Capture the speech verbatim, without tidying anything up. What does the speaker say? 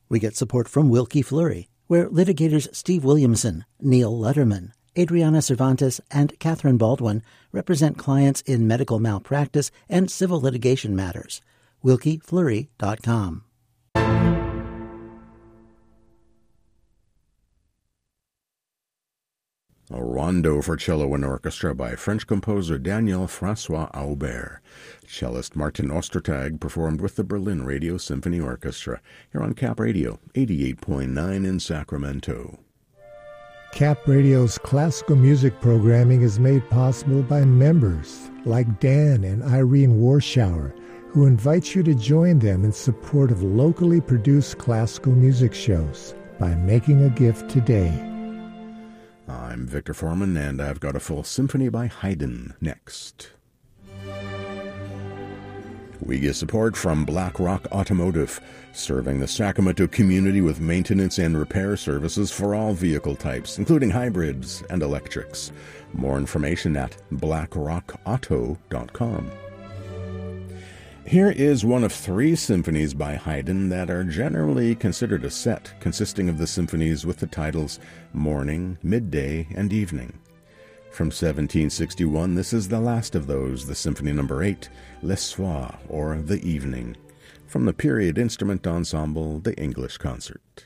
We get support from Wilkie Fleury, where litigators Steve Williamson, Neil Letterman, Adriana Cervantes, and Catherine Baldwin represent clients in medical malpractice and civil litigation matters. wilkie fleury dot com. A rondo for cello and orchestra by French composer Daniel Francois Aubert. Cellist Martin Ostertag performed with the Berlin Radio Symphony Orchestra here on Cap Radio, eighty-eight point nine in Sacramento. Cap Radio's classical music programming is made possible by members like Dan and Irene Warschauer, who invite you to join them in support of locally produced classical music shows by making a gift today. I'm Victor Foreman, and I've got a full symphony by Haydn next. We get support from Black Rock Automotive, serving the Sacramento community with maintenance and repair services for all vehicle types, including hybrids and electrics. More information at black rock auto dot com. Here is one of three symphonies by Haydn that are generally considered a set, consisting of the symphonies with the titles Morning, Midday, and Evening. From seventeen sixty-one, this is the last of those, the Symphony Number eight, Le Soir, or The Evening, from the period instrument ensemble, the English Concert.